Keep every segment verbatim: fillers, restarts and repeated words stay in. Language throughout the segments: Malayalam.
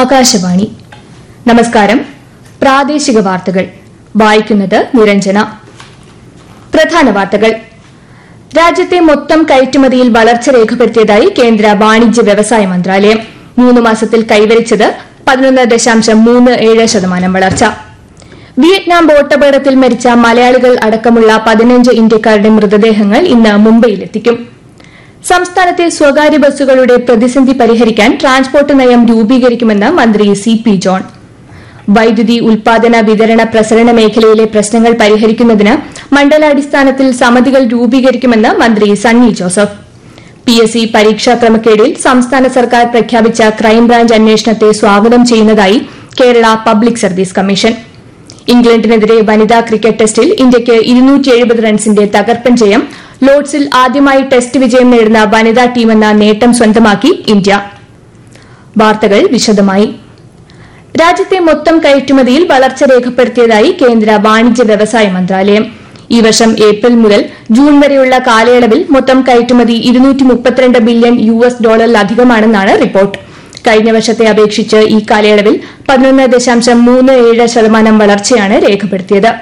ആകാശവാണി. നമസ്കാരം. പ്രാദേശിക വാർത്തകൾ വായിക്കുന്നത് നിരഞ്ജന. പ്രധാന വാർത്തകൾ. രാജ്യത്തെ മൊത്തം കയറ്റുമതിയിൽ വളർച്ച രേഖപ്പെടുത്തിയതായി കേന്ദ്ര വാണിജ്യ വ്യവസായ മന്ത്രാലയം. മൂന്ന് മാസത്തിൽ കൈവരിച്ചത് പതിനൊന്ന് ദശാംശം മൂന്ന് ഏഴ് ശതമാനം വളർച്ച. വിയറ്റ്നാം ബോട്ടപകടത്തിൽ മരിച്ച മലയാളികൾ അടക്കമുള്ള പതിനഞ്ച് ഇന്ത്യക്കാരുടെ മൃതദേഹങ്ങൾ ഇന്ന് മുംബൈയിലെത്തിക്കും. സംസ്ഥാനത്തെ സ്വകാര്യ ബസ്സുകളുടെ പ്രതിസന്ധി പരിഹരിക്കാൻ ട്രാൻസ്പോർട്ട് നയം രൂപീകരിക്കുമെന്ന് മന്ത്രി സി പി ജോൺ. വൈദ്യുതി ഉൽപാദന വിതരണ പ്രസരണ മേഖലയിലെ പ്രശ്നങ്ങൾ പരിഹരിക്കുന്നതിന് മണ്ഡലാടിസ്ഥാനത്തിൽ സമിതികൾ രൂപീകരിക്കുമെന്ന് മന്ത്രി Sunny Joseph. P S C പരീക്ഷാ ക്രമക്കേടിൽ സംസ്ഥാന സർക്കാർ പ്രഖ്യാപിച്ച ക്രൈംബ്രാഞ്ച് അന്വേഷണത്തെ സ്വാഗതം ചെയ്യുന്നതായി കേരള പബ്ലിക് സർവീസ് കമ്മീഷൻ. ഇംഗ്ലണ്ടിനെതിരെ വനിതാ ക്രിക്കറ്റ് ടെസ്റ്റിൽ ഇന്ത്യയ്ക്ക് ഇരുന്നൂറ്റി എഴുപത് റൺസിന്റെ തകർപ്പൻ ജയം. ലോർഡ്സിൽ ആദ്യമായി ടെസ്റ്റ് വിജയം നേടുന്ന വനിതാ ടീമെന്ന നേട്ടം സ്വന്തമാക്കി ഇന്ത്യ. വാർത്തകൾ വിശദമായി. രാജ്യത്തെ മൊത്തം കയറ്റുമതിയിൽ വളർച്ച രേഖപ്പെടുത്തിയതായി കേന്ദ്ര വാണിജ്യ വ്യവസായ മന്ത്രാലയം. ഈ വർഷം ഏപ്രിൽ മുതൽ ജൂൺ വരെയുള്ള കാലയളവിൽ മൊത്തം കയറ്റുമതി ഇരുന്നൂറ്റി മുപ്പത്തിരണ്ട് ബില്യൺ യു എസ് ഡോളറിലധികമാണെന്നാണ് റിപ്പോർട്ട്. കഴിഞ്ഞ വർഷത്തെ അപേക്ഷിച്ച് ഈ കാലയളവിൽ പതിനൊന്ന് ദശാംശം മൂന്ന് ഏഴ് ശതമാനം വളർച്ചയാണ് രേഖപ്പെടുത്തിയത്.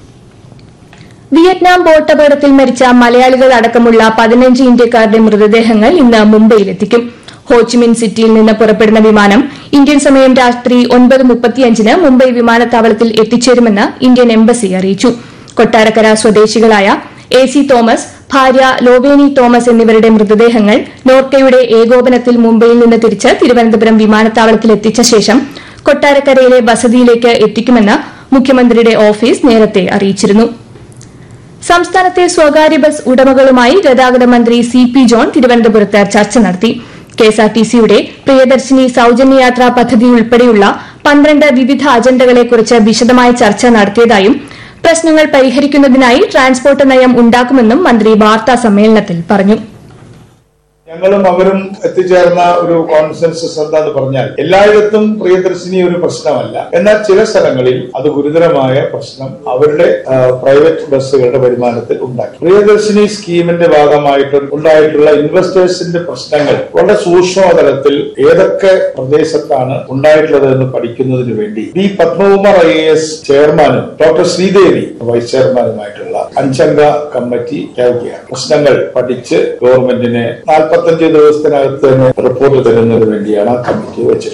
വിയറ്റ്നാം ബോട്ടപകടത്തിൽ മരിച്ച മലയാളികൾ അടക്കമുള്ള പതിനഞ്ച് ഇന്ത്യക്കാരുടെ മൃതദേഹങ്ങൾ ഇന്ന് മുംബൈയിലെത്തിക്കും. ഹോച്ചിമിൻ സിറ്റിയിൽ നിന്ന് പുറപ്പെടുന്ന വിമാനം ഇന്ത്യൻ സമയം രാത്രി ഒൻപത് മുപ്പത്തിയഞ്ചിന് മുംബൈ വിമാനത്താവളത്തിൽ എത്തിച്ചേരുമെന്ന് ഇന്ത്യൻ എംബസി അറിയിച്ചു. കൊട്ടാരക്കര സ്വദേശികളായ എ സി തോമസ്, ഭാര്യ ലോവേനി തോമസ് എന്നിവരുടെ മൃതദേഹങ്ങൾ നോർക്കയുടെ ഏകോപനത്തിൽ മുംബൈയിൽ നിന്ന് തിരിച്ച് തിരുവനന്തപുരം വിമാനത്താവളത്തിൽ എത്തിച്ച ശേഷം കൊട്ടാരക്കരയിലെ വസതിയിലേക്ക് എത്തിക്കുമെന്ന് മുഖ്യമന്ത്രിയുടെ ഓഫീസ് നേരത്തെ അറിയിച്ചിരുന്നു. സംസ്ഥാനത്തെ സ്വകാര്യ ബസ് ഉടമകളുമായി ഗതാഗത മന്ത്രി സി പി ജോൺ തിരുവനന്തപുരത്ത് ചർച്ച നടത്തി. കെഎസ്ആർടിസിയുടെ പ്രിയദർശിനി സൌജന്യയാത്രാ പദ്ധതി ഉൾപ്പെടെയുള്ള പന്ത്രണ്ട് വിവിധ അജണ്ടകളെക്കുറിച്ച് വിശദമായ ചർച്ച നടത്തിയതായും പ്രശ്നങ്ങൾ പരിഹരിക്കുന്നതിനായി ട്രാൻസ്പോർട്ട് നയം ഉണ്ടാക്കുമെന്നും മന്ത്രി വാർത്താ സമ്മേളനത്തിൽ പറഞ്ഞു. ഞങ്ങളും അവരും എത്തിച്ചേർന്ന ഒരു കോൺസെൻസസ് എന്താന്ന് പറഞ്ഞാൽ എല്ലായിടത്തും പ്രിയദർശിനി ഒരു പ്രശ്നമല്ല, എന്നാൽ ചില സ്ഥലങ്ങളിൽ അത് ഗുരുതരമായ പ്രശ്നം അവരുടെ പ്രൈവറ്റ് ബസ്സുകളുടെ വരുമാനത്തിൽ ഉണ്ടാക്കി. പ്രിയദർശിനി സ്കീമിന്റെ ഭാഗമായിട്ട് ഉണ്ടായിട്ടുള്ള ഇൻവെസ്റ്റേഴ്സിന്റെ പ്രശ്നങ്ങൾ വളരെ സൂക്ഷ്മതലത്തിൽ ഏതൊക്കെ പ്രദേശത്താണ് ഉണ്ടായിട്ടുള്ളത് എന്ന് പഠിക്കുന്നതിന് വേണ്ടി B Padmakumar I A S ചെയർമാനും ഡോക്ടർ ശ്രീദേവി വൈസ് ചെയർമാനുമായിട്ടുള്ള അഞ്ചംഗ കമ്മിറ്റി ചേർക്കുകയാണ്. പ്രശ്നങ്ങൾ പഠിച്ച് ഗവൺമെന്റിനെ നാൽപ്പത്തഞ്ച് ദിവസത്തിനകത്ത് തന്നെ റിപ്പോർട്ട് തരുന്നതിന് വേണ്ടിയാണ് ആ കമ്മിറ്റി വെച്ചത്.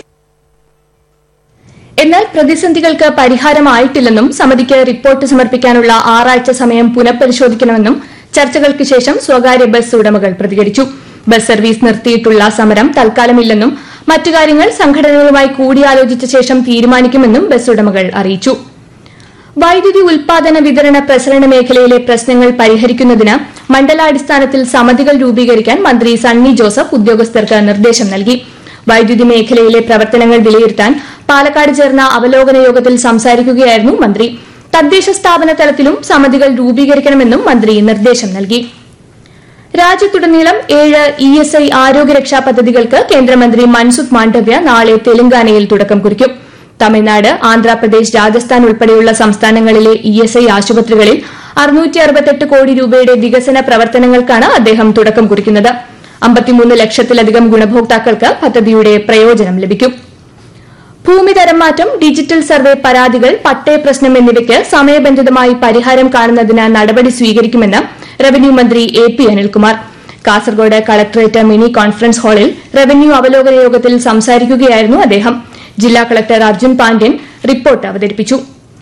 എന്നാൽ പ്രതിസന്ധികൾക്ക് പരിഹാരമായിട്ടില്ലെന്നും സമിതിക്ക് റിപ്പോർട്ട് സമർപ്പിക്കാനുള്ള ആറാഴ്ച സമയം പുനഃപരിശോധിക്കണമെന്നും ചർച്ചകൾക്ക് ശേഷം സ്വകാര്യ ബസ് ഉടമകൾ പ്രതികരിച്ചു. ബസ് സർവീസ് നിർത്തിയിട്ടുള്ള സമരം തൽക്കാലമില്ലെന്നും മറ്റു കാര്യങ്ങൾ സംഘടനകളുമായി കൂടിയാലോചിച്ച ശേഷം തീരുമാനിക്കുമെന്നും ബസ് ഉടമകൾ അറിയിച്ചു. വൈദ്യുതി ഉൽപാദന വിതരണ പ്രസരണ മേഖലയിലെ പ്രശ്നങ്ങൾ പരിഹരിക്കുന്നതിന് മണ്ഡലാടിസ്ഥാനത്തിൽ സമിതികൾ രൂപീകരിക്കാൻ മന്ത്രി സണ്ണി ജോസഫ് ഉദ്യോഗസ്ഥർക്ക് നിർദ്ദേശം നൽകി. വൈദ്യുതി മേഖലയിലെ പ്രവർത്തനങ്ങൾ വിലയിരുത്താൻ പാലക്കാട് ചേർന്ന അവലോകന യോഗത്തിൽ സംസാരിക്കുകയായിരുന്നു മന്ത്രി. തദ്ദേശ സ്ഥാപന തലത്തിലും സമിതികൾ രൂപീകരിക്കണമെന്നും മന്ത്രി നിർദ്ദേശം നൽകി. രാജ്യത്തുടനീളം ഏഴ് ഇ എസ് ഐ ആരോഗ്യരക്ഷാ പദ്ധതികൾക്ക് കേന്ദ്രമന്ത്രി മൻസുഖ് മാണ്ഡവ്യ നാളെ തെലങ്കാനയിൽ തുടക്കം കുറിക്കും. തമിഴ്നാട്, ആന്ധ്രാപ്രദേശ്, രാജസ്ഥാൻ ഉൾപ്പെടെയുള്ള സംസ്ഥാനങ്ങളിലെ ഇ എസ് ഐ ആശുപത്രികളിൽ അറുന്നൂറ്റി അറുപത്തെട്ട് കോടി രൂപയുടെ വികസന പ്രവർത്തനങ്ങൾക്കാണ് അദ്ദേഹം തുടക്കം കുറിക്കുന്നത്. അമ്പത്തിമൂന്ന് ലക്ഷത്തിലധികം ഗുണഭോക്താക്കൾക്ക് പദ്ധതിയുടെ പ്രയോജനം ലഭിക്കും. ഭൂമി തരംമാറ്റം, ഡിജിറ്റൽ സർവേ പരാതികൾ, പട്ടയ പ്രശ്നം എന്നിവയ്ക്ക് സമയബന്ധിതമായി പരിഹാരം കാണുന്നതിന് നടപടി സ്വീകരിക്കുമെന്ന് റവന്യൂ മന്ത്രി A P Anilkumar. Kasaragod collectorate mini conference ഹാളിൽ റവന്യൂ അവലോകന യോഗത്തിൽ സംസാരിക്കുകയായിരുന്നു അദ്ദേഹം. ജില്ലാ കളക്ടർ അർജുൻ പാണ്ഡ്യൻ റിപ്പോർട്ട് അവതരിപ്പിച്ചു.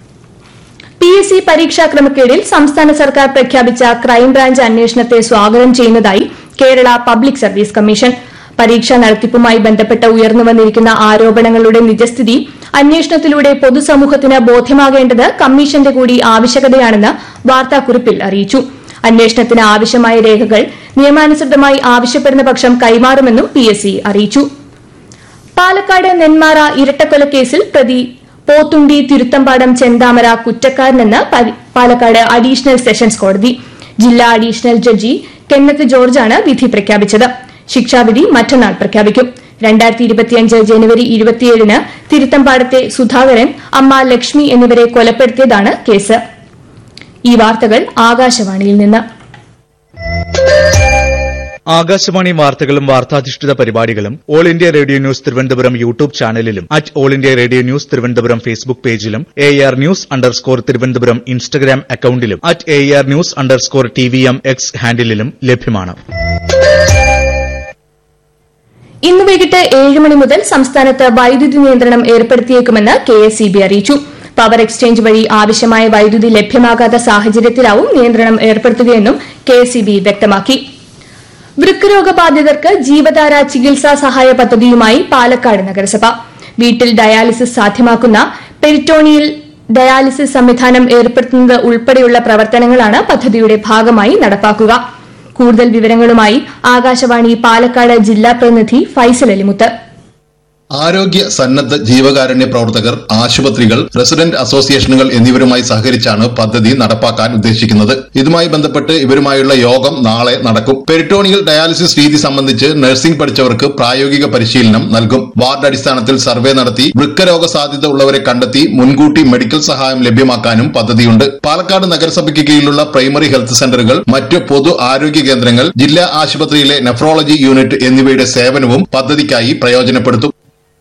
പി എസ് സി പരീക്ഷാ ക്രമക്കേടിൽ സംസ്ഥാന സർക്കാർ പ്രഖ്യാപിച്ച ക്രൈംബ്രാഞ്ച് അന്വേഷണത്തെ സ്വാഗതം ചെയ്യുന്നതായി കേരള പബ്ലിക് സർവീസ് കമ്മീഷൻ. പരീക്ഷാ നടത്തിപ്പുമായി ബന്ധപ്പെട്ട് ഉയർന്നുവന്നിരിക്കുന്ന ആരോപണങ്ങളുടെ നിജസ്ഥിതി അന്വേഷണത്തിലൂടെ പൊതുസമൂഹത്തിന് ബോധ്യമാകേണ്ടത് കമ്മീഷന്റെ കൂടി ആവശ്യകതയാണെന്ന് വാർത്താക്കുറിപ്പിൽ അറിയിച്ചു. അന്വേഷണത്തിന് ആവശ്യമായ രേഖകൾ നിയമാനുസൃതമായി ആവശ്യപ്പെടുന്ന പക്ഷം കൈമാറുമെന്നും പി എസ് സി അറിയിച്ചു. പാലക്കാട് നെന്മാറ ഇരട്ടക്കൊലക്കേസിൽ പ്രതി പോത്തുണ്ടി തിരുത്തമ്പാടം ചെന്താമര കുറ്റക്കാരനെന്ന് പാലക്കാട് അഡീഷണൽ സെഷൻസ് കോടതി. ജില്ലാ അഡീഷണൽ ജഡ്ജി കെന്നത്ത് ജോർജാണ് വിധി പ്രഖ്യാപിച്ചത്. ശിക്ഷാവിധി മറ്റന്നാൾ പ്രഖ്യാപിക്കും. രണ്ടായിരത്തി ഇരുപത്തിയഞ്ച് ജനുവരി ഇരുപത്തിയേഴിന് തിരുത്തമ്പാടത്തെ സുധാകരൻ, അമ്മ ലക്ഷ്മി എന്നിവരെ കൊലപ്പെടുത്തിയതാണ് കേസ്. ഈ വാർത്തകൾ ആകാശവാണിയിൽ നിന്ന്. ആകാശവാണി വാർത്തകളും വാർത്താധിഷ്ഠിത പരിപാടികളും all India radio news Thiruvananthapuram YouTube ചാനലിലും at all India radio news Thiruvananthapuram Facebook പേജിലും A R news underscore Thiruvananthapuram Instagram അക്കൌണ്ടിലും at A R news underscore T V M X ഹാൻഡിലും ലഭ്യമാണ്. ഇന്ന് വൈകിട്ട് ഏഴ് മണി മുതൽ സംസ്ഥാനത്ത് വൈദ്യുതി നിയന്ത്രണം ഏർപ്പെടുത്തിയേക്കുമെന്ന് കെ എസ് ഇ ബി അറിയിച്ചു. പവർ എക്സ്ചേഞ്ച് വഴി ആവശ്യമായ വൈദ്യുതി ലഭ്യമാകാത്ത സാഹചര്യത്തിലാവും നിയന്ത്രണം ഏർപ്പെടുത്തുകയെന്നും കെ എസ് ഇ ബി വ്യക്തമാക്കി. വൃക്കരോഗബാധിതർക്ക് ജീവധാര ചികിത്സാ സഹായ പദ്ധതിയുമായി പാലക്കാട് നഗരസഭ വീട്ടിൽ ഡയാലിസിസ് സാധ്യമാക്കുന്ന പെരിറ്റോണിയൽ ഡയാലിസിസ് സംവിധാനം ഏർപ്പെടുത്തുന്നത് ഉൾപ്പെടെയുള്ള പ്രവർത്തനങ്ങളാണ് പദ്ധതിയുടെ ഭാഗമായി നടപ്പാക്കുക. കൂടുതൽ വിവരങ്ങളുമായി ആകാശവാണി പാലക്കാട് ജില്ലാ പ്രതിനിധി ഫൈസൽ അലിമുത്ത്. ആരോഗ്യ സന്നദ്ധ ജീവകാരുണ്യ പ്രവർത്തകർ, ആശുപത്രികൾ, റെസിഡന്റ് അസോസിയേഷനുകൾ എന്നിവരുമായി സഹകരിച്ചാണ് പദ്ധതി നടപ്പാക്കാൻ ഉദ്ദേശിക്കുന്നത്. ഇതുമായി ബന്ധപ്പെട്ട് ഇവരുമായുള്ള യോഗം നാളെ നടക്കും. പെരിറ്റോണിയൽ ഡയാലിസിസ് രീതി സംബന്ധിച്ച് നഴ്സിംഗ് പഠിച്ചവർക്ക് പ്രായോഗിക പരിശീലനം നൽകും. വാർഡ് അടിസ്ഥാനത്തിൽ സർവേ നടത്തി വൃക്കരോഗ സാധ്യത ഉള്ളവരെ കണ്ടെത്തി മുൻകൂട്ടി മെഡിക്കൽ സഹായം ലഭ്യമാക്കാനും പദ്ധതിയുണ്ട്. പാലക്കാട് നഗരസഭയ്ക്ക് കീഴിലുള്ള പ്രൈമറി ഹെൽത്ത് സെന്ററുകൾ, മറ്റ് പൊതു ആരോഗ്യ കേന്ദ്രങ്ങൾ, ജില്ലാ ആശുപത്രിയിലെ നെഫ്രോളജി യൂണിറ്റ് എന്നിവയുടെ സേവനവും പദ്ധതിക്കായി പ്രയോജനപ്പെടുത്തും.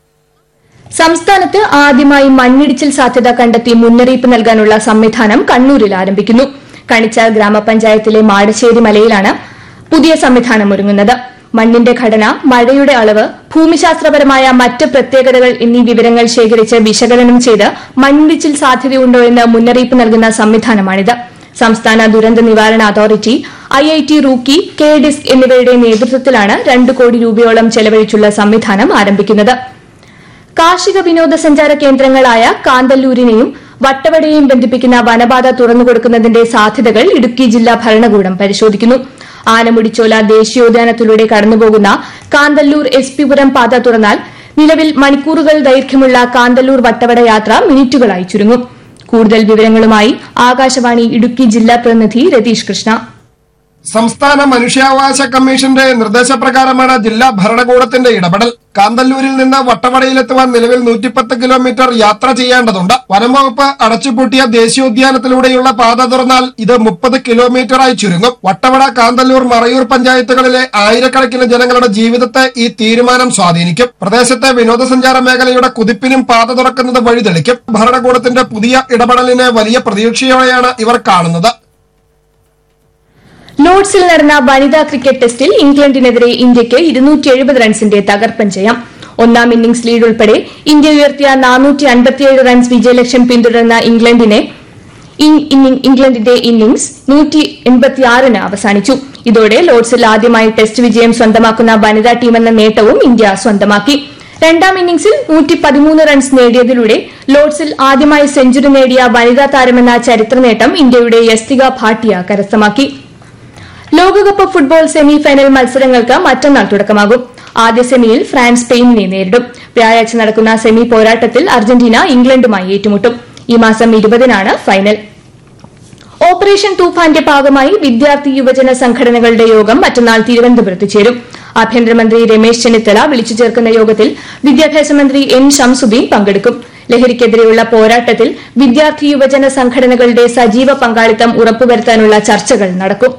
സംസ്ഥാനത്ത് ആദ്യമായി മണ്ണിടിച്ചിൽ സാധ്യത കണ്ടെത്തി മുന്നറിയിപ്പ് നൽകാനുള്ള സംവിധാനം കണ്ണൂരിൽ ആരംഭിക്കുന്നു. കണിച്ചാൽ ഗ്രാമപഞ്ചായത്തിലെ മാടശ്ശേരി മലയിലാണ് പുതിയ സംവിധാനം ഒരുങ്ങുന്നത്. മണ്ണിന്റെ ഘടന, മഴയുടെ അളവ്, ഭൂമിശാസ്ത്രപരമായ മറ്റ് പ്രത്യേകതകൾ എന്നീ വിവരങ്ങൾ ശേഖരിച്ച് വിശകലനം ചെയ്ത് മണ്ണിടിച്ചിൽ സാധ്യതയുണ്ടോ എന്ന് മുന്നറിയിപ്പ് നൽകുന്ന സംവിധാനമാണിത്. സംസ്ഥാന ദുരന്ത നിവാരണ authority, I I T rookie, K disk എന്നിവയുടെ നേതൃത്വത്തിലാണ് രണ്ട് കോടി രൂപയോളം ചെലവഴിച്ചുള്ള സംവിധാനം ആരംഭിക്കുന്നത്. കാർഷിക വിനോദസഞ്ചാര കേന്ദ്രങ്ങളായ കാന്തല്ലൂരിനെയും വട്ടവടയെയും ബന്ധിപ്പിക്കുന്ന വനപാത തുറന്നുകൊടുക്കുന്നതിന്റെ സാധ്യതകൾ ഇടുക്കി ജില്ലാ ഭരണകൂടം പരിശോധിക്കുന്നു. ആനമുടിച്ചോല ദേശീയോദ്യാനത്തിലൂടെ കടന്നുപോകുന്ന കാന്തല്ലൂർ എസ് പി പുരം പാത തുറന്നാൽ നിലവിൽ മണിക്കൂറുകൾ ദൈർഘ്യമുള്ള കാന്തല്ലൂർ വട്ടവട യാത്ര മിനിറ്റുകളായി ചുരുങ്ങും. കൂടുതൽ വിവരങ്ങളുമായി ആകാശവാണി ഇടുക്കി ജില്ലാ പ്രതിനിധി രതീഷ് കൃഷ്ണ. സംസ്ഥാന മനുഷ്യാവകാശ കമ്മീഷന്റെ നിർദ്ദേശപ്രകാരമാണ് ജില്ലാ ഭരണകൂടത്തിന്റെ ഇടപെടൽ. കാന്തല്ലൂരിൽ നിന്ന് വട്ടവടയിലെത്തുവാൻ നിലവിൽ നൂറ്റിപ്പത്ത് കിലോമീറ്റർ യാത്ര ചെയ്യേണ്ടതുണ്ട്. വനംവകുപ്പ് അടച്ചുപൂട്ടിയ ദേശീയോദ്യാനത്തിലൂടെയുള്ള പാത തുറന്നാൽ ഇത് മുപ്പത് കിലോമീറ്ററായി ചുരുങ്ങും. വട്ടവട, കാന്തല്ലൂർ, മറയൂർ പഞ്ചായത്തുകളിലെ ആയിരക്കണക്കിന് ജനങ്ങളുടെ ജീവിതത്തെ ഈ തീരുമാനം സ്വാധീനിക്കും. പ്രദേശത്തെ വിനോദസഞ്ചാര മേഖലയുടെ കുതിപ്പിനും പാത തുറക്കുന്നത് വഴിതെളിക്കും. ഭരണകൂടത്തിന്റെ പുതിയ ഇടപെടലിനെ വലിയ പ്രതീക്ഷയോടെയാണ് ഇവർ കാണുന്നത്. ലോർഡ്സിൽ നടന്ന വനിതാ ക്രിക്കറ്റ് ടെസ്റ്റിൽ ഇംഗ്ലണ്ടിനെതിരെ ഇന്ത്യയ്ക്ക് ഇരുന്നൂറ്റി എഴുപത് റൺസിന്റെ തകർപ്പൻ ജയം. ഒന്നാം ഇന്നിംഗ്സ് ലീഡ് ഉൾപ്പെടെ ഇന്ത്യ ഉയർത്തിയ നാനൂറ്റി അൻപത്തിയേഴ് റൺസ് വിജയലക്ഷ്യം പിന്തുടർന്ന ഇംഗ്ലണ്ടിനെ ഇംഗ്ലണ്ടിന്റെ ഇന്നിംഗ്സ് നൂറ്റി എൺപത്തിയാറിന് അവസാനിച്ചു. ഇതോടെ ലോർഡ്സിൽ ആദ്യമായി ടെസ്റ്റ് വിജയം സ്വന്തമാക്കുന്ന വനിതാ ടീമെന്ന നേട്ടവും ഇന്ത്യ സ്വന്തമാക്കി. രണ്ടാം ഇന്നിംഗ്സിൽ നൂറ്റി പതിമൂന്ന് റൺസ് നേടിയതിലൂടെ ലോർഡ്സിൽ ആദ്യമായി സെഞ്ചുറി നേടിയ വനിതാ താരമെന്ന ചരിത്ര നേട്ടം ഇന്ത്യയുടെ യസ്തിക ഭാട്ടിയ കരസ്ഥമാക്കി. ലോകകപ്പ് ഫുട്ബോൾ സെമി ഫൈനൽ മത്സരങ്ങൾക്ക് മറ്റന്നാൾ തുടക്കമാകും. ആദ്യ സെമിയിൽ ഫ്രാൻസ് സ്പെയിനിനെ നേരിടും. വ്യാഴാഴ്ച നടക്കുന്ന സെമി പോരാട്ടത്തിൽ അർജന്റീന ഇംഗ്ലണ്ടുമായി ഏറ്റുമുട്ടും. ഈ മാസം ഇരുപതിനാണ് ഫൈനൽ. ഓപ്പറേഷൻ തൂഫാന്റെ ഭാഗമായി വിദ്യാർത്ഥി യുവജന സംഘടനകളുടെ യോഗം മറ്റന്നാൾ തിരുവനന്തപുരത്ത് ചേരും. ആഭ്യന്തരമന്ത്രി രമേശ് ചെന്നിത്തല വിളിച്ചു ചേർക്കുന്ന യോഗത്തിൽ വിദ്യാഭ്യാസ മന്ത്രി എൻ ഷംസുദ്ദീൻ പങ്കെടുക്കും. ലഹരിക്കെതിരെയുള്ള പോരാട്ടത്തിൽ വിദ്യാർത്ഥി യുവജന സംഘടനകളുടെ സജീവ പങ്കാളിത്തം ഉറപ്പുവരുത്താനുള്ള ചർച്ചകൾ നടക്കും.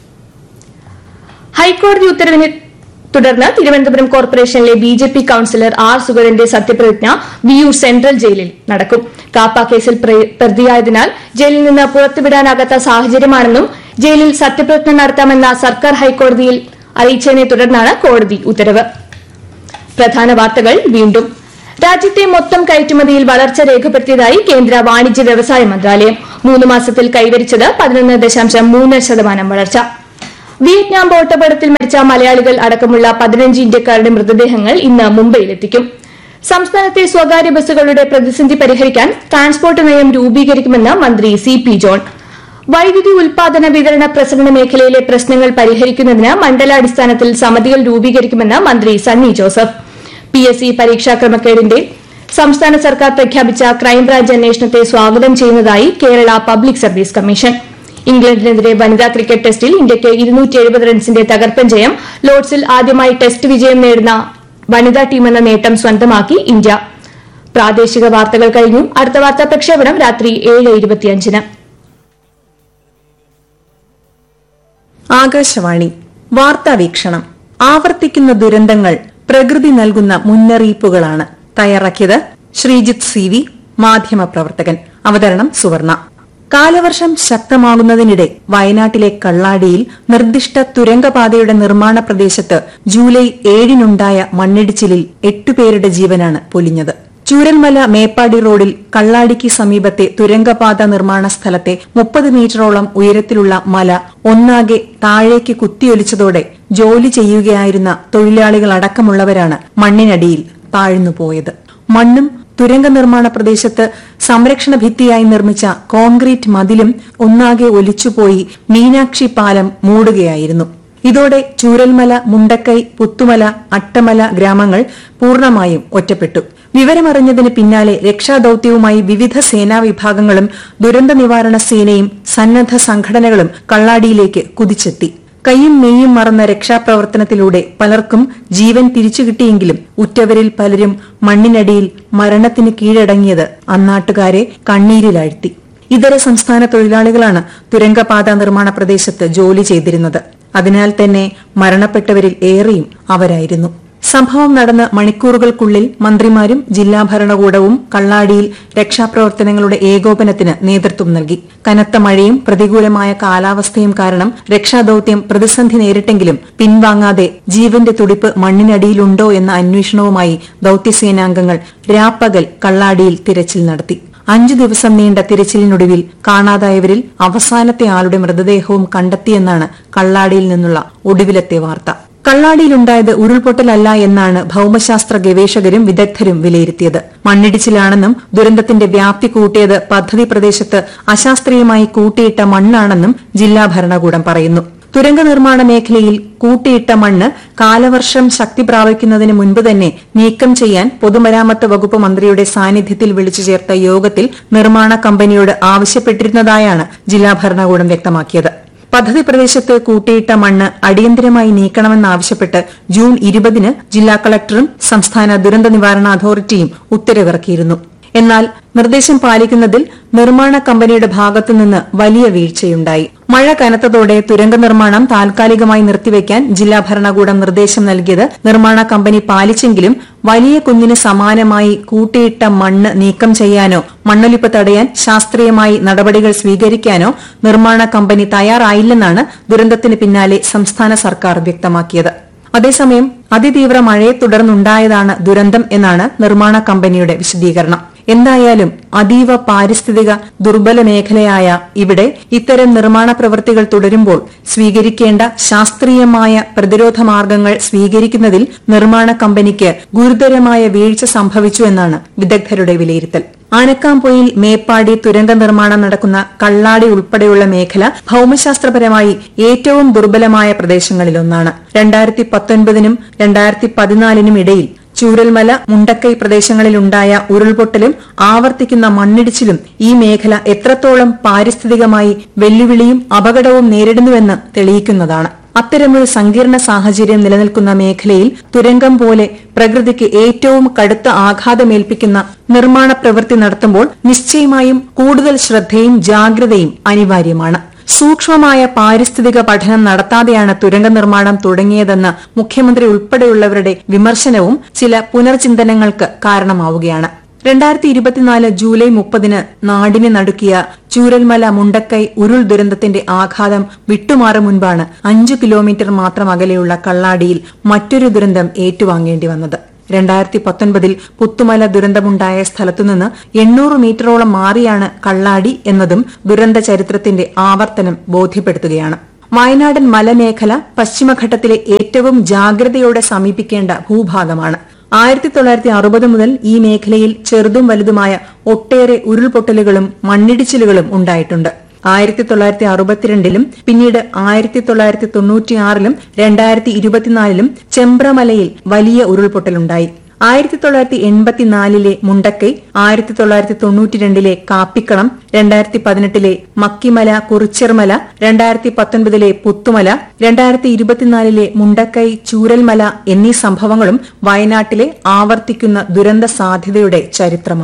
ഹൈക്കോടതി ഉത്തരവിനെ തുടർന്ന് തിരുവനന്തപുരം കോർപ്പറേഷനിലെ B J P councillor R സുഗതന്റെ സത്യപ്രതിജ്ഞ വിയൂർ സെൻട്രൽ ജയിലിൽ നടക്കും. കാപ്പ കേസിൽ പ്രതിയായതിനാൽ ജയിലിൽ നിന്ന് പുറത്തുവിടാനാകാത്ത സാഹചര്യമാണെന്നും ജയിലിൽ സത്യപ്രതിജ്ഞ നടത്താമെന്ന സർക്കാർ ഹൈക്കോടതിയിൽ അറിയിച്ചതിനെ തുടർന്നാണ് കോടതി ഉത്തരവ്. പ്രധാന വാർത്തകൾ വീണ്ടും. രാജ്യത്തെ മൊത്തം കയറ്റുമതിയിൽ വളർച്ച രേഖപ്പെടുത്തിയതായി കേന്ദ്ര വാണിജ്യ വ്യവസായ മന്ത്രാലയം. മൂന്ന് മാസത്തിൽ കൈവരിച്ചത് പതിനൊന്ന് ദശാംശം മൂന്ന് ശതമാനം വളർച്ച. വിയറ്റ്നാം ബോട്ടപകടത്തിൽ മരിച്ച മലയാളികൾ അടക്കമുള്ള പതിനഞ്ച് ഇന്ത്യക്കാരുടെ മൃതദേഹങ്ങൾ ഇന്ന് മുംബൈയിലെത്തിക്കും. സംസ്ഥാനത്തെ സ്വകാര്യ ബസ്സുകളുടെ പ്രതിസന്ധി പരിഹരിക്കാൻ ട്രാൻസ്പോർട്ട് നയം രൂപീകരിക്കുമെന്ന് മന്ത്രി സി പി ജോൺ. വൈദ്യുതി ഉൽപാദന വിതരണ പ്രസരണ മേഖലയിലെ പ്രശ്നങ്ങൾ പരിഹരിക്കുന്നതിന് മണ്ഡലാടിസ്ഥാനത്തിൽ സമിതികൾ രൂപീകരിക്കുമെന്ന് മന്ത്രി Sunny Joseph. P S C പരീക്ഷാ ക്രമക്കേടിന്റെ സംസ്ഥാന സർക്കാർ പ്രഖ്യാപിച്ച ക്രൈംബ്രാഞ്ച് അന്വേഷണത്തെ സ്വാഗതം ചെയ്യുന്നതായി കേരള പബ്ലിക് സർവീസ് കമ്മീഷൻ. ഇംഗ്ലണ്ടിനെതിരെ വനിതാ ക്രിക്കറ്റ് ടെസ്റ്റിൽ ഇന്ത്യയ്ക്ക് ഇരുന്നൂറ്റി എഴുപത് റൺസിന്റെ തകർപ്പൻ ജയം. ലോർഡ്സിൽ ആദ്യമായി ടെസ്റ്റ് വിജയം നേടുന്ന വനിതാ ടീമെന്ന നേട്ടം സ്വന്തമാക്കി ഇന്ത്യ. പ്രാദേശിക വാർത്തകൾ കഴിഞ്ഞു. അടുത്ത വാർത്താ പ്രക്ഷേപണം രാത്രി ഏഴ് ഇരുപത്തിയഞ്ചിന്. ആകാശവാണി വാർത്താവീക്ഷണം. ആവർത്തിക്കുന്ന ദുരന്തങ്ങൾ പ്രകൃതി നൽകുന്ന മുന്നറിയിപ്പുകളാണ്. തയ്യാറാക്കിയത് ശ്രീജിത്ത് സി വി, മാധ്യമപ്രവർത്തകൻ. അവതരണം സുവർണ. കാലവർഷം ശക്തമാകുന്നതിനിടെ വയനാട്ടിലെ കള്ളാടിയിൽ നിർദ്ദിഷ്ട തുരങ്കപാതയുടെ നിർമ്മാണ പ്രദേശത്ത് ജൂലൈ ഏഴിനുണ്ടായ മണ്ണിടിച്ചിലിൽ എട്ടുപേരുടെ ജീവനാണ് പൊലിഞ്ഞത്. ചൂരൽമല മേപ്പാടി റോഡിൽ കള്ളാടിക്ക് സമീപത്തെ തുരങ്കപാത നിർമ്മാണ സ്ഥലത്തെ മുപ്പത് മീറ്ററോളം ഉയരത്തിലുള്ള മല ഒന്നാകെ താഴേക്ക് കുത്തിയൊലിച്ചതോടെ ജോലി ചെയ്യുകയായിരുന്ന തൊഴിലാളികളടക്കമുള്ളവരാണ് മണ്ണിനടിയിൽ താഴ്ന്നുപോയത്. മണ്ണും തുരങ്ക നിർമ്മാണ പ്രദേശത്ത് സംരക്ഷണ ഭിത്തിയായി നിർമ്മിച്ച കോൺക്രീറ്റ് മതിലും ഒന്നാകെ ഒലിച്ചുപോയി മീനാക്ഷി പാലം മൂടുകയായിരുന്നു. ഇതോടെ ചൂരൽമല, മുണ്ടക്കൈ, പുത്തുമല, അട്ടമല ഗ്രാമങ്ങൾ പൂർണ്ണമായും ഒറ്റപ്പെട്ടു. വിവരമറിഞ്ഞതിന് പിന്നാലെ രക്ഷാദൌത്യവുമായി വിവിധ സേനാ വിഭാഗങ്ങളും ദുരന്ത നിവാരണ സേനയും സന്നദ്ധ സംഘടനകളും കള്ളാടിയിലേക്ക് കുതിച്ചെത്തി. കൈയും മെയ്യും മറന്ന രക്ഷാപ്രവർത്തനത്തിലൂടെ പലർക്കും ജീവൻ തിരിച്ചുകിട്ടിയെങ്കിലും ഉറ്റവരിൽ പലരും മണ്ണിനടിയിൽ മരണത്തിന് കീഴടങ്ങിയത് അന്നാട്ടുകാരെ കണ്ണീരിലാഴ്ത്തി. ഇതര സംസ്ഥാന തൊഴിലാളികളാണ് തുരങ്കപാത നിർമ്മാണ പ്രദേശത്ത് ജോലി ചെയ്തിരുന്നത്. അതിനാൽ തന്നെ മരണപ്പെട്ടവരിൽ ഏറെയും അവരായിരുന്നു. സംഭവം നടന്ന മണിക്കൂറുകൾക്കുള്ളിൽ മന്ത്രിമാരും ജില്ലാ ഭരണകൂടവും കള്ളാടിയിൽ രക്ഷാപ്രവർത്തനങ്ങളുടെ ഏകോപനത്തിന് നേതൃത്വം നൽകി. കനത്ത മഴയും പ്രതികൂലമായ കാലാവസ്ഥയും കാരണം രക്ഷാദൌത്യം പ്രതിസന്ധി നേരിട്ടെങ്കിലും പിൻവാങ്ങാതെ ജീവന്റെ തുടിപ്പ് മണ്ണിനടിയിലുണ്ടോ എന്ന അന്വേഷണവുമായി ദൌത്യസേനാംഗങ്ങൾ രാപ്പകൽ കള്ളാടിയിൽ തിരച്ചിൽ നടത്തി. അഞ്ചു ദിവസം നീണ്ട തിരച്ചിലിനൊടുവിൽ കാണാതായവരിൽ അവസാനത്തെ ആളുടെ മൃതദേഹവും കണ്ടെത്തിയെന്നാണ് കള്ളാടിയിൽ നിന്നുള്ള ഒടുവിലത്തെ വാർത്ത. കള്ളാടിയിലുണ്ടായത് ഉരുൾപൊട്ടലല്ല എന്നാണ് ഭൌമശാസ്ത്ര ഗവേഷകരും വിദഗ്ധരും വിലയിരുത്തിയത്. മണ്ണിടിച്ചിലാണെന്നും ദുരന്തത്തിന്റെ വ്യാപ്തി കൂട്ടിയത് പദ്ധതി പ്രദേശത്ത് അശാസ്ത്രീയമായി കൂട്ടിയിട്ട മണ്ണാണെന്നും ജില്ലാ ഭരണകൂടം പറയുന്നു. തുരങ്ക നിർമ്മാണ മേഖലയിൽ കൂട്ടിയിട്ട മണ്ണ് കാലവർഷം ശക്തി പ്രാപിക്കുന്നതിന് മുൻപ് തന്നെ നീക്കം ചെയ്യാൻ പൊതുമരാമത്ത് വകുപ്പ് മന്ത്രിയുടെ സാന്നിധ്യത്തിൽ വിളിച്ചു ചേർത്ത യോഗത്തിൽ നിർമ്മാണ കമ്പനിയോട് ആവശ്യപ്പെട്ടിരുന്നതായാണ് ജില്ലാ ഭരണകൂടം വ്യക്തമാക്കിയത്. പദ്ധതി പ്രദേശത്ത് കൂട്ടിയിട്ട മണ്ണ് അടിയന്തരമായി നീക്കണമെന്നാവശ്യപ്പെട്ട് ജൂൺ ഇരുപതിന് ജില്ലാ കളക്ടറും സംസ്ഥാന ദുരന്ത നിവാരണ അതോറിറ്റിയും ഉത്തരവിറക്കിയിരുന്നു. എന്നാൽ നിർദ്ദേശം പാലിക്കുന്നതിൽ നിർമ്മാണ കമ്പനിയുടെ ഭാഗത്തുനിന്ന് വലിയ വീഴ്ചയുണ്ടായി. മഴ കനത്തതോടെ തുരങ്ക നിർമ്മാണം താൽക്കാലികമായി നിർത്തിവെക്കാൻ ജില്ലാ ഭരണകൂടം നിർദ്ദേശം നൽകിയത് നിർമ്മാണ കമ്പനി പാലിച്ചെങ്കിലും വലിയ കുന്നിന് സമാനമായി കൂട്ടിയിട്ട മണ്ണ് നീക്കം ചെയ്യാനോ മണ്ണൊലിപ്പ് തടയാൻ ശാസ്ത്രീയമായി നടപടികൾ സ്വീകരിക്കാനോ നിർമ്മാണ കമ്പനി തയ്യാറായില്ലെന്നാണ് ദുരന്തത്തിന് പിന്നാലെ സംസ്ഥാന സർക്കാർ വ്യക്തമാക്കിയത്. അതേസമയം അതിതീവ്ര മഴയെ തുടർന്നുണ്ടായതാണ് ദുരന്തം എന്നാണ് നിർമ്മാണ കമ്പനിയുടെ വിശദീകരണം. എന്തായാലും അതീവ പാരിസ്ഥിതിക ദുർബല മേഖലയായ ഇവിടെ ഇത്തരം നിർമ്മാണ പ്രവൃത്തികൾ തുടരുമ്പോൾ സ്വീകരിക്കേണ്ട ശാസ്ത്രീയമായ പ്രതിരോധ മാർഗങ്ങൾ സ്വീകരിക്കുന്നതിൽ നിർമ്മാണ കമ്പനിക്ക് ഗുരുതരമായ വീഴ്ച സംഭവിച്ചു എന്നാണ് വിദഗ്ധരുടെ വിലയിരുത്തൽ. ആനക്കാംപൊയിൽ മേപ്പാടി തുരങ്ക നിർമ്മാണം നടക്കുന്ന കള്ളാടി ഉൾപ്പെടെയുള്ള മേഖല ഭൌമശാസ്ത്രപരമായി ഏറ്റവും ദുർബലമായ പ്രദേശങ്ങളിലൊന്നാണ്. രണ്ടായിരത്തി പത്തൊൻപതിനും രണ്ടായിരത്തി പതിനാലിനും ഇടയിൽ ചൂരൽമല, മുണ്ടക്കൈ പ്രദേശങ്ങളിലുണ്ടായ ഉരുൾപൊട്ടലും ആവർത്തിക്കുന്ന മണ്ണിടിച്ചിലും ഈ മേഖല എത്രത്തോളം പാരിസ്ഥിതികമായി വെല്ലുവിളിയും അപകടവും നേരിടുന്നുവെന്ന് തെളിയിക്കുന്നതാണ്. അത്തരമൊരു സങ്കീർണ സാഹചര്യം നിലനിൽക്കുന്ന മേഖലയിൽ തുരങ്കം പോലെ പ്രകൃതിക്ക് ഏറ്റവും കടുത്ത ആഘാതമേൽപ്പിക്കുന്ന നിർമ്മാണ പ്രവൃത്തി നടത്തുമ്പോൾ നിശ്ചയമായും കൂടുതൽ ശ്രദ്ധയും ജാഗ്രതയും അനിവാര്യമാണ്. സൂക്ഷ്മമായ പാരിസ്ഥിതിക പഠനം നടത്താതെയാണ് തുരങ്ക നിർമ്മാണം തുടങ്ങിയതെന്ന മുഖ്യമന്ത്രി ഉൾപ്പെടെയുള്ളവരുടെ വിമർശനവും ചില പുനർചിന്തനങ്ങൾക്ക് കാരണമാവുകയാണ്. രണ്ടായിരത്തി ഇരുപത്തിനാല് ജൂലൈ മുപ്പതിന് നാടിനെ നടുക്കിയ ചൂരൽമല, മുണ്ടക്കൈ ഉരുൾ ദുരന്തത്തിന്റെ ആഘാതം വിട്ടുമാറും മുൻപാണ് അഞ്ചു കിലോമീറ്റർ മാത്രം അകലെയുള്ള കള്ളാടിയിൽ മറ്റൊരു ദുരന്തം ഏറ്റുവാങ്ങേണ്ടി വന്നത്. രണ്ടായിരത്തി പത്തൊൻപതിൽ പുത്തുമല ദുരന്തമുണ്ടായ സ്ഥലത്തുനിന്ന് എണ്ണൂറ് മീറ്ററോളം മാറിയാണ് കള്ളാടി എന്നതും ദുരന്ത ചരിത്രത്തിന്റെ ആവർത്തനം ബോധ്യപ്പെടുത്തുകയാണ്. വയനാടൻ മലമേഖല പശ്ചിമഘട്ടത്തിലെ ഏറ്റവും ജാഗ്രതയോടെ സമീപിക്കേണ്ട ഭൂഭാഗമാണ്. ആയിരത്തി തൊള്ളായിരത്തി അറുപത് മുതൽ ഈ മേഖലയിൽ ചെറുതും വലുതുമായ ഒട്ടേറെ ഉരുൾപൊട്ടലുകളും മണ്ണിടിച്ചിലുകളും ഉണ്ടായിട്ടുണ്ട്. ആയിരത്തി തൊള്ളായിരത്തി അറുപത്തിരണ്ടിലും പിന്നീട് ആയിരത്തി തൊള്ളായിരത്തി തൊണ്ണൂറ്റിയാറിലും രണ്ടായിരത്തി ഇരുപത്തിനാലിലും ചെമ്പ്രമലയിൽ വലിയ ഉരുൾപൊട്ടലുണ്ടായി. ആയിരത്തി തൊള്ളായിരത്തി എൺപത്തിനാലിലെ മുണ്ടക്കൈ, ആയിരത്തി തൊള്ളായിരത്തി തൊണ്ണൂറ്റിരണ്ടിലെ കാപ്പിക്കളം, രണ്ടായിരത്തി പതിനെട്ടിലെ മക്കിമല, കുറിച്യർമല, രണ്ടായിരത്തി പത്തൊൻപതിലെ പുത്തുമല, രണ്ടായിരത്തി ഇരുപത്തിനാലിലെ മുണ്ടക്കൈ, ചൂരൽമല എന്നീ സംഭവങ്ങളും വയനാട്ടിലെ ആവർത്തിക്കുന്ന ദുരന്ത സാധ്യതയുടെ ചരിത്രമാണ്.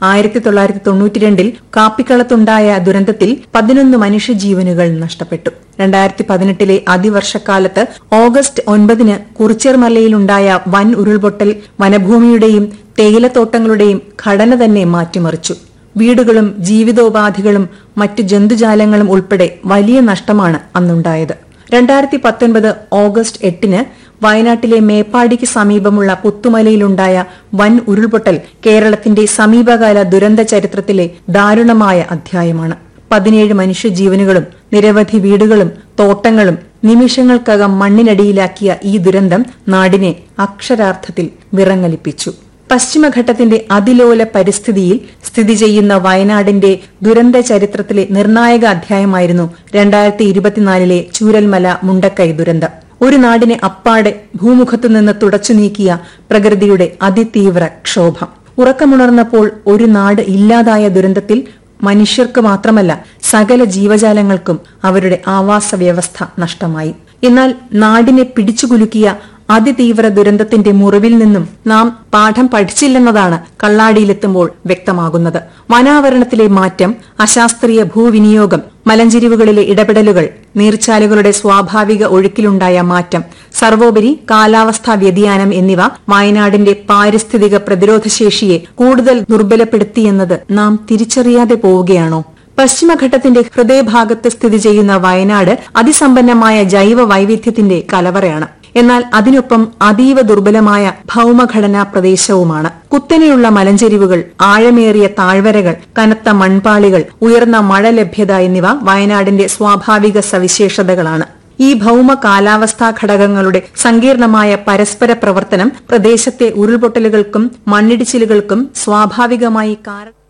ആയിരത്തി തൊള്ളായിരത്തി തൊണ്ണൂറ്റിരണ്ടിൽ കാപ്പിക്കളത്തുണ്ടായ ദുരന്തത്തിൽ പതിനൊന്ന് മനുഷ്യജീവനുകൾ നഷ്ടപ്പെട്ടു. രണ്ടായിരത്തി പതിനെട്ടിലെ അതിവർഷക്കാലത്ത് ഓഗസ്റ്റ് ഒൻപതിന് കുറിച്യർമലയിലുണ്ടായ വൻ ഉരുൾപൊട്ടൽ വനഭൂമിയുടെയും തേയിലത്തോട്ടങ്ങളുടെയും ഘടന തന്നെ മാറ്റിമറിച്ചു. വീടുകളും ജീവിതോപാധികളും മറ്റു ജന്തുജാലങ്ങളും ഉൾപ്പെടെ വലിയ നഷ്ടമാണ് അന്നുണ്ടായത്. രണ്ടായിരത്തി പത്തൊൻപത് ഓഗസ്റ്റ് എട്ടിന് വയനാട്ടിലെ മേപ്പാടിക്ക് സമീപമുള്ള പുത്തുമലയിലുണ്ടായ വൻ ഉരുൾപൊട്ടൽ കേരളത്തിന്റെ സമീപകാല ദുരന്ത ചരിത്രത്തിലെ ദാരുണമായ അധ്യായമാണ്. പതിനേഴ് മനുഷ്യജീവനുകളും നിരവധി വീടുകളും തോട്ടങ്ങളും നിമിഷങ്ങൾക്കകം മണ്ണിനടിയിലാക്കിയ ഈ ദുരന്തം നാടിനെ അക്ഷരാർത്ഥത്തിൽ വിറങ്ങലിപ്പിച്ചു. പശ്ചിമഘട്ടത്തിന്റെ അതിലോല പരിസ്ഥിതിയിൽ സ്ഥിതി ചെയ്യുന്ന വയനാടിന്റെ ദുരന്ത ചരിത്രത്തിലെ നിർണായക അധ്യായമായിരുന്നു രണ്ടായിരത്തി ഇരുപത്തിനാലിലെ ചൂരൽമല മുണ്ടക്കൈ ദുരന്തം. ഒരു നാടിനെ അപ്പാടെ ഭൂമുഖത്തുനിന്ന് തുടച്ചു നീക്കിയ പ്രകൃതിയുടെ അതിതീവ്ര ക്ഷോഭം. ഉറക്കമുണർന്നപ്പോൾ ഒരു നാട് ഇല്ലാതായ ദുരന്തത്തിൽ മനുഷ്യർക്ക് മാത്രമല്ല സകല ജീവജാലങ്ങൾക്കും അവരുടെ ആവാസ വ്യവസ്ഥ നഷ്ടമായി. എന്നാൽ നാടിനെ പിടിച്ചുകുലുക്കിയ അതിതീവ്ര ദുരന്തത്തിന്റെ മുറിവിൽ നിന്നും നാം പാഠം പഠിച്ചില്ലെന്നതാണ് കള്ളാടിയിലെത്തുമ്പോൾ വ്യക്തമാകുന്നത്. വനാവരണത്തിലെ മാറ്റം, അശാസ്ത്രീയ ഭൂവിനിയോഗം, മലഞ്ചെരിവുകളിലെ ഇടപെടലുകൾ, നീർച്ചാലുകളുടെ സ്വാഭാവിക ഒഴുക്കിലുണ്ടായ മാറ്റം, സർവോപരി കാലാവസ്ഥാ വ്യതിയാനം എന്നിവ വയനാടിന്റെ പാരിസ്ഥിതിക പ്രതിരോധശേഷിയെ കൂടുതൽ ദുർബലപ്പെടുത്തിയെന്നത് നാം തിരിച്ചറിയാതെ പോവുകയാണോ? പശ്ചിമഘട്ടത്തിന്റെ ഹൃദയഭാഗത്ത് സ്ഥിതി ചെയ്യുന്ന വയനാട് അതിസമ്പന്നമായ ജൈവ വൈവിധ്യത്തിന്റെ കലവറയാണ്. എന്നാൽ അതിനൊപ്പം അതീവ ദുർബലമായ ഭൌമഘടനാ പ്രദേശവുമാണ്. കുത്തനെയുള്ള മലഞ്ചെരിവുകൾ, ആഴമേറിയ താഴ്വരകൾ, കനത്ത മൺപാളികൾ, ഉയർന്ന മഴ ലഭ്യത എന്നിവ വയനാടിന്റെ സ്വാഭാവിക സവിശേഷതകളാണ്. ഈ ഭൌമ കാലാവസ്ഥാ ഘടകങ്ങളുടെ സങ്കീർണമായ പരസ്പര പ്രവർത്തനം പ്രദേശത്തെ ഉരുൾപൊട്ടലുകൾക്കും മണ്ണിടിച്ചിലുകൾക്കും സ്വാഭാവികമായി കാരണം